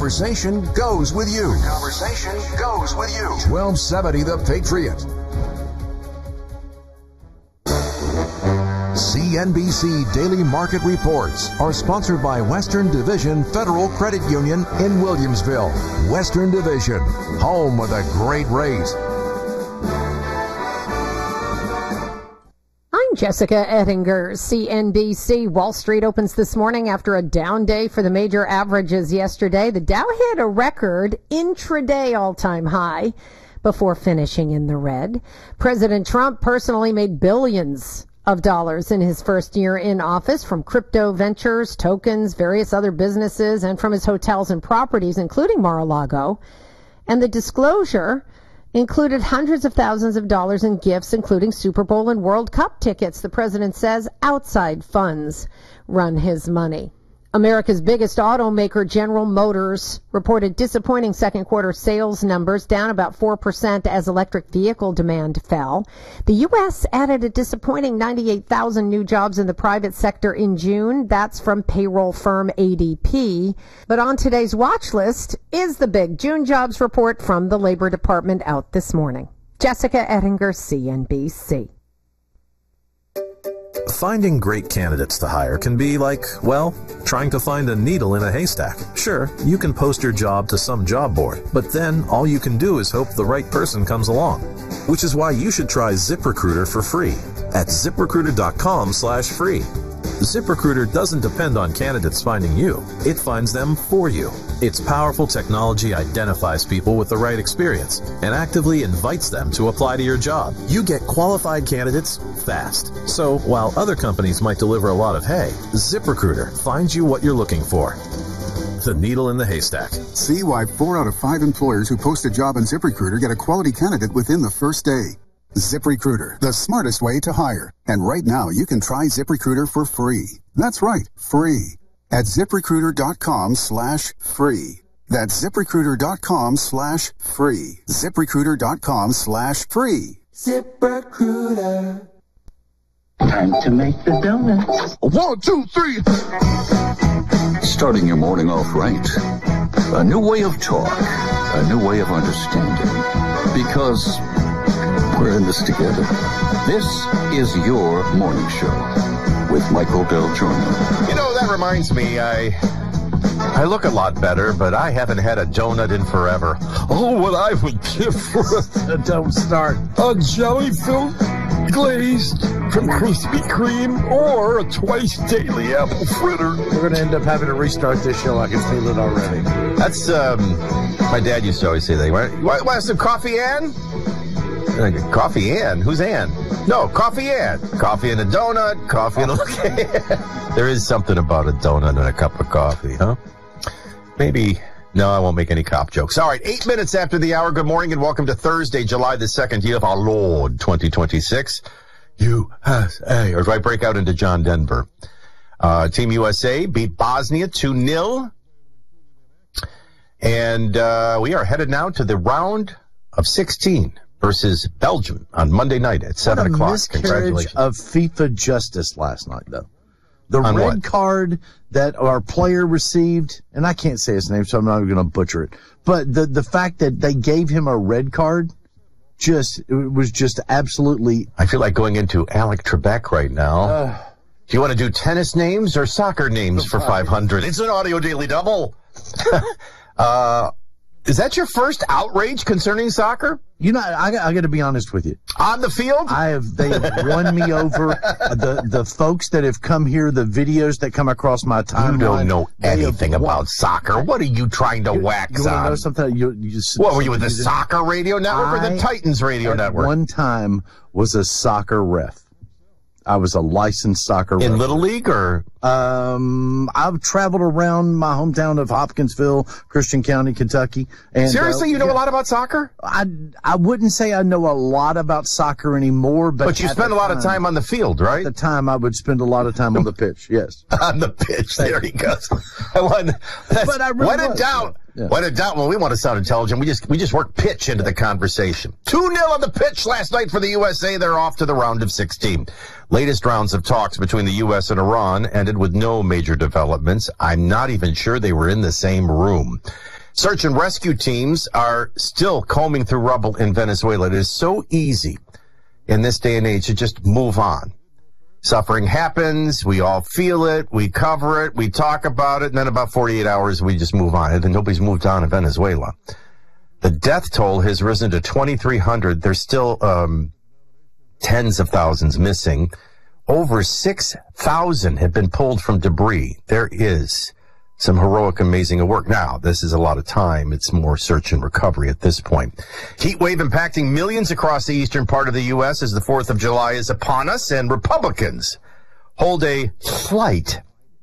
conversation goes with you. 1270 The Patriot. CNBC Daily Market Reports are sponsored by Western Division Federal Credit Union in Williamsville. Western Division, home of the great rate. I'm Jessica Ettinger, CNBC. Wall Street opens this morning after a down day for the major averages yesterday. The Dow hit a record intraday all-time high before finishing in the red. President Trump personally made billions of dollars in his first year in office from crypto ventures, tokens, various other businesses, and from his hotels and properties, including Mar-a-Lago. And the disclosure included hundreds of thousands of dollars in gifts, including Super Bowl and World Cup tickets. The president says outside funds run his money. America's biggest automaker, General Motors, reported disappointing second quarter sales numbers, down about 4% as electric vehicle demand fell. The U.S. added a disappointing 98,000 new jobs in the private sector in June. That's from payroll firm ADP. But on today's watch list is the big June jobs report from the Labor Department out this morning. Jessica Ettinger, CNBC. Finding great candidates to hire can be like, well, trying to find a needle in a haystack. Sure, you can post your job to some job board, but then all you can do is hope the right person comes along. Which is why you should try ZipRecruiter for free at ZipRecruiter.com/free. ZipRecruiter doesn't depend on candidates finding you. It finds them for you. Its powerful technology identifies people with the right experience and actively invites them to apply to your job. You get qualified candidates fast. So while other companies might deliver a lot of hay, ZipRecruiter finds you what you're looking for. The needle in the haystack. See why 4 out of 5 employers who post a job on ZipRecruiter get a quality candidate within the first day. ZipRecruiter, the smartest way to hire. And right now, you can try ZipRecruiter for free. That's right, free. At ZipRecruiter.com/free. That's ZipRecruiter.com/free. ZipRecruiter.com/free. ZipRecruiter. Time to make the donuts. 1, 2, 3. Starting your morning off right. A new way of talk. A new way of understanding. Because we're in this together. This is your morning show with Michael Del Giorno. You know, that reminds me, I look a lot better, but I haven't had a donut in forever. Oh, what I would give for Don't start. a jelly-filled glazed from Krispy Kreme or a twice daily apple fritter. We're going to end up having to restart this show. I can feel it already. That's, my dad used to always say that. Want some coffee, Ann? Coffee Ann? Who's Ann? No, Coffee Ann. Coffee and a donut, coffee and a... There is something about a donut and a cup of coffee, huh? Maybe... No, I won't make any cop jokes. All right, 8 minutes after the hour. Good morning and welcome to Thursday, July the 2nd, year of our Lord, 2026. USA. Or do I break out into John Denver? Team USA beat Bosnia 2-0. And we are headed now to the round of 16 versus Belgium on Monday night at 7 o'clock. Miscarriage of FIFA justice last night, though. The On red what? card that our player received, and I can't say his name, so I'm not even going to butcher it. But the fact that they gave him a red card was just absolutely. I feel like going into Alec Trebek right now. Do you want to do tennis names or soccer names for 500? It's an audio daily double. Is that your first outrage concerning soccer? You know, I got to be honest with you. On the field? They have won me over. The folks that have come here, the videos that come across my timeline. You don't know anything about soccer. What are you trying to wax you want to on? know something? What, were you with the Soccer Radio Network or the Titans Radio Network? One time was a soccer ref. I was a licensed soccer ref. In Little League or? I've traveled around my hometown of Hopkinsville, Christian County, Kentucky. And, Seriously, you know a lot about soccer? I wouldn't say I know a lot about soccer anymore, but you spend a lot of time on the field, right? At the time, I would spend a lot of time on the pitch, yes. On the pitch, there he goes. When in doubt, well, we want to sound intelligent. We just work pitch into the conversation. 2-0 on the pitch last night for the USA. They're off to the round of 16. Latest rounds of talks between the U.S. and Iran ended with no major developments. I'm not even sure they were in the same room. Search and rescue teams are still combing through rubble in Venezuela. It is so easy in this day and age to just move on. Suffering happens. We all feel it. We cover it. We talk about it. And then about 48 hours, we just move on. And then nobody's moved on in Venezuela. The death toll has risen to 2,300. There's still tens of thousands missing. Over 6,000 have been pulled from debris. There is some heroic, amazing work. Now, this is a lot of time. It's more search and recovery at this point. Heat wave impacting millions across the eastern part of the U.S. as the 4th of July is upon us, and Republicans hold a slight.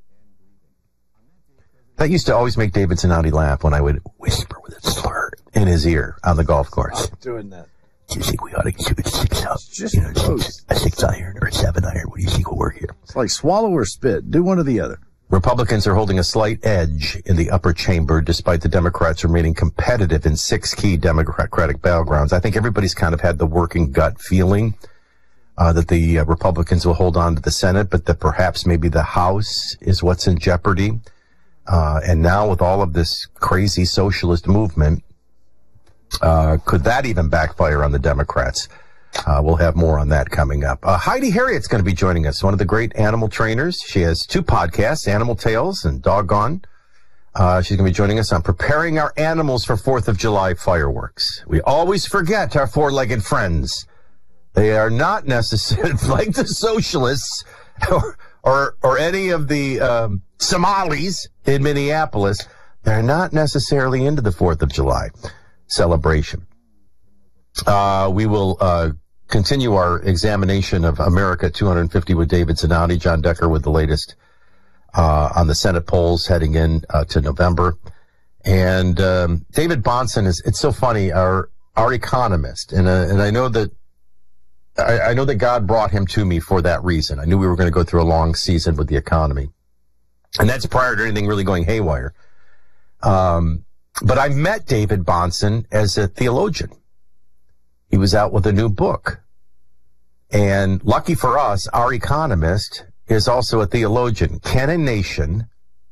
That used to always make David Zanotti laugh when I would whisper with a slur in his ear on the golf course. Doing that. Do you think we ought to shoot a 6-out? Just a 6-iron or a 7-iron? What do you think will work here? It's like swallow or spit. Do one or the other. Republicans are holding a slight edge in the upper chamber, despite the Democrats remaining competitive in 6 key Democratic battlegrounds. I think everybody's kind of had the working gut feeling that the Republicans will hold on to the Senate, but that perhaps maybe the House is what's in jeopardy. And now with all of this crazy socialist movement, could that even backfire on the Democrats? We'll have more on that coming up. Heidi Harriet's going to be joining us, one of the great animal trainers. She has 2 podcasts, Animal Tales and Doggone. She's going to be joining us on preparing our animals for 4th of July fireworks. We always forget our 4-legged friends. They are not necessarily like the socialists or any of the Somalis in Minneapolis. They're not necessarily into the 4th of July celebration. We will continue our examination of America 250 with David Zanotti, John Decker with the latest on the Senate polls heading in to November. And David Bahnsen it's so funny, our economist, and I know that I know that God brought him to me for that reason. I knew we were going to go through a long season with the economy, and that's prior to anything really going haywire. But I met David Bahnsen as a theologian. He was out with a new book. And lucky for us, our economist is also a theologian. Can a nation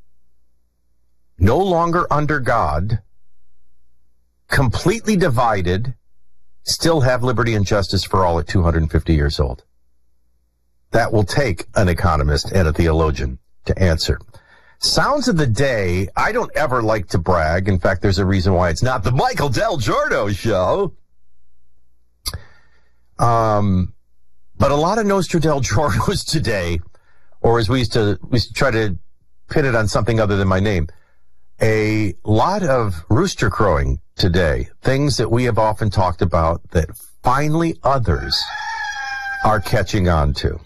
no longer under God, completely divided, still have liberty and justice for all at 250 years old? That will take an economist and a theologian to answer. Sounds of the day, I don't ever like to brag. In fact, there's a reason why it's not the Michael Del Giorno show. But a lot of Nostra Del Giornos today, or as we used to try to pin it on something other than my name, a lot of rooster crowing today, things that we have often talked about that finally others are catching on to.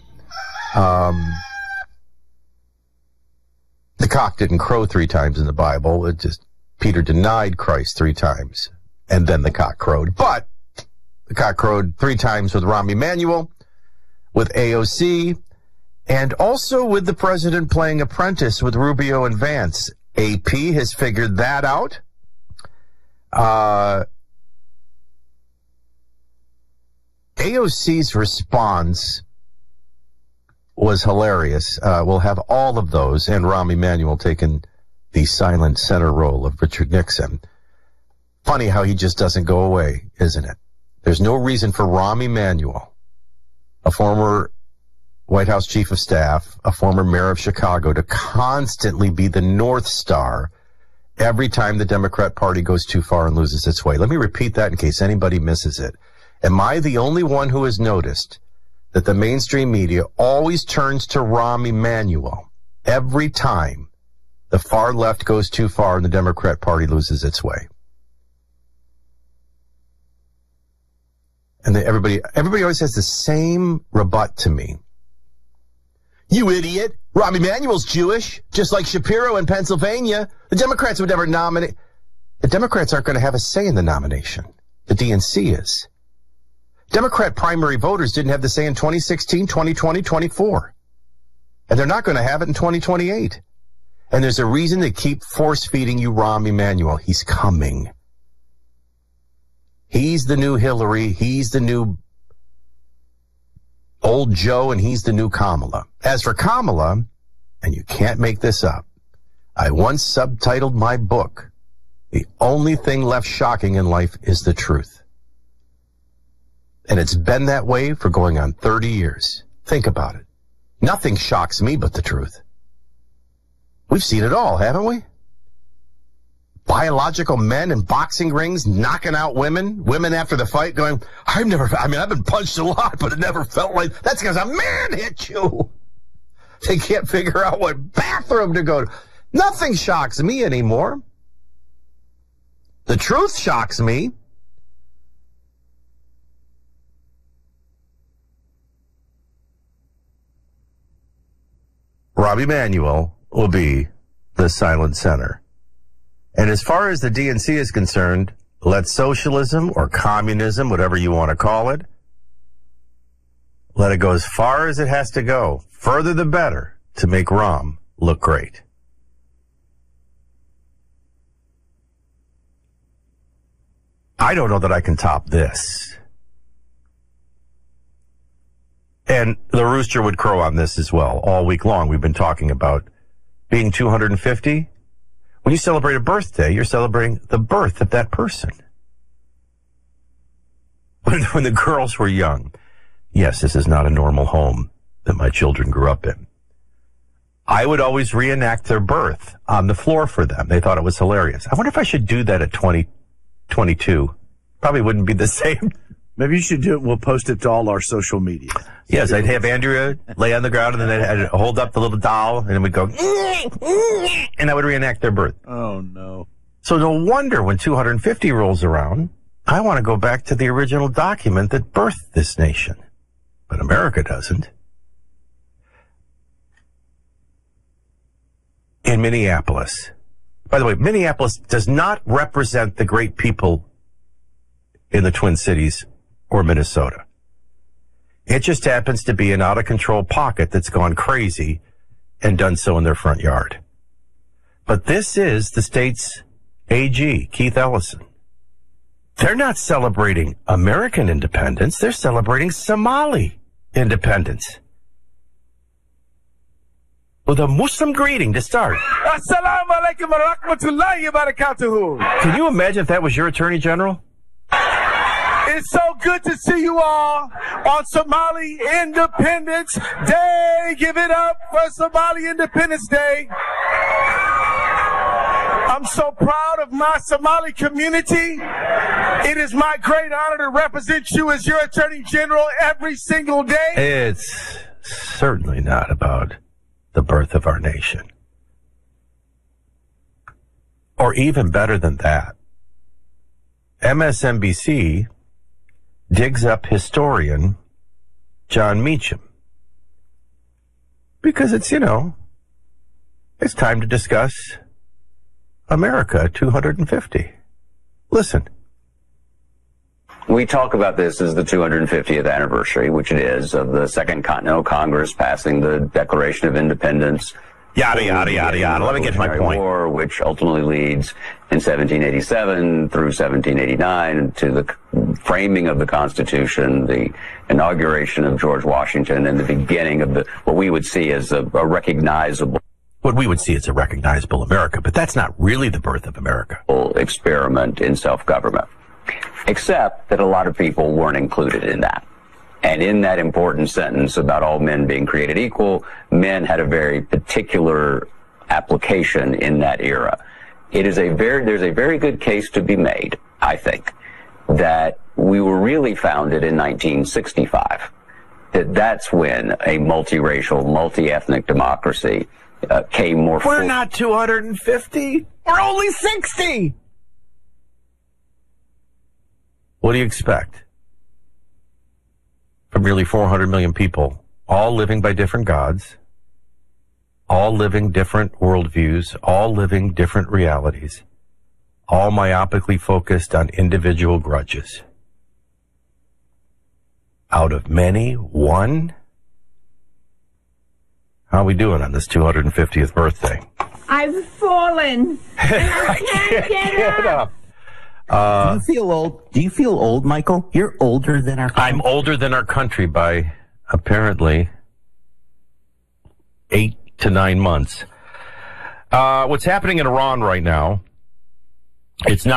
The cock didn't crow 3 times in the Bible. It just, Peter denied Christ 3 times, and then the cock crowed. But the cock crowed 3 times with Rahm Emanuel, with AOC, and also with the president playing apprentice with Rubio and Vance. AP has figured that out. AOC's response was hilarious. We'll have all of those, and Rahm Emanuel taking the silent center role of Richard Nixon. Funny how he just doesn't go away, isn't it? There's no reason for Rahm Emanuel, a former White House chief of staff, a former mayor of Chicago, to constantly be the North Star every time the Democrat Party goes too far and loses its way. Let me repeat that in case anybody misses it. Am I the only one who has noticed that the mainstream media always turns to Rahm Emanuel every time the far left goes too far and the Democrat Party loses its way? And everybody always has the same rebut to me. You idiot. Rahm Emanuel's Jewish, just like Shapiro in Pennsylvania. The Democrats would never nominate. The Democrats aren't going to have a say in the nomination. The DNC is. Democrat primary voters didn't have the say in 2016, 2020, 24. And they're not going to have it in 2028. And there's a reason they keep force-feeding you Rahm Emanuel. He's coming. He's the new Hillary. He's the new old Joe, and he's the new Kamala. As for Kamala, and you can't make this up, I once subtitled my book, The only thing left shocking in life is the truth. And it's been that way for going on 30 years. Think about it. Nothing shocks me but the truth. We've seen it all, haven't we? Biological men in boxing rings knocking out women after the fight going, I've been punched a lot, but it never felt like, that's because a man hit you. They can't figure out what bathroom to go to. Nothing shocks me anymore. The truth shocks me. Rob Emanuel will be the silent center. And as far as the DNC is concerned, let socialism or communism, whatever you want to call it, let it go as far as it has to go. Further the better to make Rahm look great. I don't know that I can top this. And the rooster would crow on this as well. All week long, we've been talking about being 250. When you celebrate a birthday, you're celebrating the birth of that person. When the girls were young, yes, this is not a normal home that my children grew up in. I would always reenact their birth on the floor for them. They thought it was hilarious. I wonder if I should do that at 2022. Probably wouldn't be the same. Maybe you should do it. We'll post it to all our social media. Yes, I'd have Andrea lay on the ground, and then I'd hold up the little doll, and then we'd go, and I would reenact their birth. Oh, no. So no wonder when 250 rolls around, I want to go back to the original document that birthed this nation. But America doesn't. In Minneapolis. By the way, Minneapolis does not represent the great people in the Twin Cities or Minnesota. It just happens to be an out-of-control pocket that's gone crazy and done so in their front yard. But this is the state's AG, Keith Ellison. They're not celebrating American independence. They're celebrating Somali independence. With a Muslim greeting to start. Assalamu alaikum wa rahmatullahi wa barakatuhu. Can you imagine if that was your Attorney General? It's so good to see you all on Somali Independence Day. Give it up for Somali Independence Day. I'm so proud of my Somali community. It is my great honor to represent you as your Attorney General every single day. It's certainly not about the birth of our nation. Or even better than that, MSNBC digs up historian John Meacham. Because it's time to discuss America 250. Listen. We talk about this as the 250th anniversary, which it is, of the Second Continental Congress passing the Declaration of Independence. Yada, yada, yada, yada. Let me get to my point. War, which ultimately leads in 1787 through 1789 to the framing of the Constitution, the inauguration of George Washington, and the beginning of what we would see as a recognizable... What we would see as a recognizable America, but that's not really the birth of America. ...experiment in self-government. Except that a lot of people weren't included in that. And in that important sentence about all men being created equal, men had a very particular application in that era. There's a very good case to be made, I think, that we were really founded in 1965. That's when a multiracial, multi-ethnic democracy came more fully. We're not 250. We're only 60. What do you expect? From nearly 400 million people, all living by different gods, all living different worldviews, all living different realities, all myopically focused on individual grudges. Out of many, one? How are we doing on this 250th birthday? I've fallen. And I can't get up. Do you feel old? Do you feel old, Michael? You're older than our country. I'm older than our country by apparently 8 to 9 months. What's happening in Iran right now It's not.